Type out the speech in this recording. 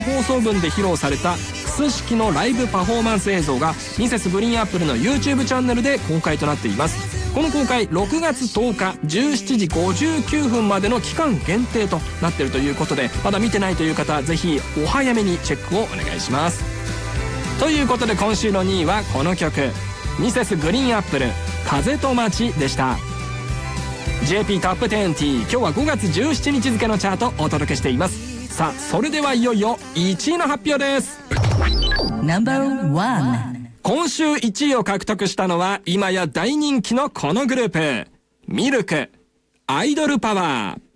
放送分で披露されたクス式のライブパフォーマンス映像がミセスグリーンアップルの YouTube チャンネルで公開となっています。この公開6月10日17時59分までの期間限定となっているということで、まだ見てないという方はぜひお早めにチェックをお願いします。ということで今週の2位はこの曲、ミセスグリーンアップル風と街でした。 JP トップ 10T、 今日は5月17日付のチャートをお届けしています。さあそれではいよいよ1位の発表です。No.1、今週1位を獲得したのは今や大人気のこのグループ、ミルク、アイドルパワー。